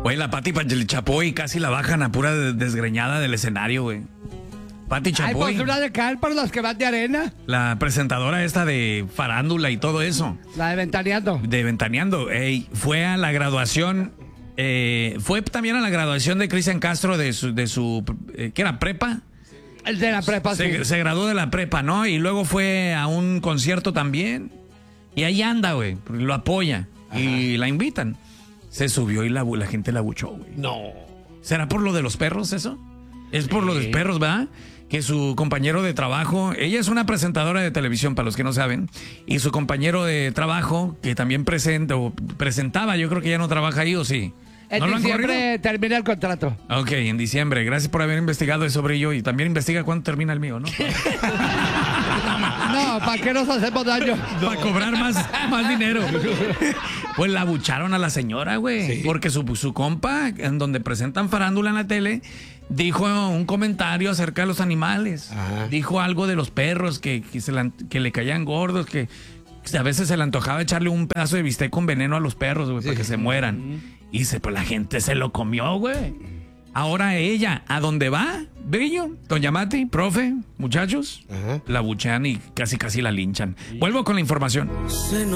Güey, la Pati Chapoy casi la bajan a pura desgreñada del escenario, güey. Pati Ay, Chapoy, pues una de cal para las que van de arena. la presentadora esta de farándula y todo eso, La de Ventaneando. de Ventaneando, fue a la graduación, fue también a la graduación de Cristian Castro de su ¿qué era? ¿Prepa? El de la prepa, sí. Se graduó de la prepa, ¿no? Y luego fue a un concierto también. Y ahí anda, güey, lo apoya. Ajá. Y la invitan. Se subió y la gente la abuchó, güey. No. ¿Será por lo de los perros eso? Es por lo de los perros, ¿verdad? Que su compañero de trabajo, ella es una presentadora de televisión, para los que no saben, y su compañero de trabajo, que también presentaba, yo creo que ya no trabaja ahí, ¿o sí? En diciembre termina el contrato. Ok, en diciembre. Gracias por haber investigado eso sobre ello y también investiga cuándo termina el mío, ¿no? No, ¿para qué nos hacemos daño? Para cobrar más dinero. Pues la abucharon a la señora, güey. Sí. Porque su compa, en donde presentan farándula en la tele, dijo un comentario acerca de los animales. Ajá. Dijo algo de los perros que le caían gordos, que a veces se le antojaba echarle un pedazo de bistec con veneno a los perros, güey, para que se mueran. Y pues la gente se lo comió, güey. Ahora ella, ¿a dónde va? Brillo, doña Mati, profe, muchachos, la abuchean y casi la linchan. Vuelvo con la información.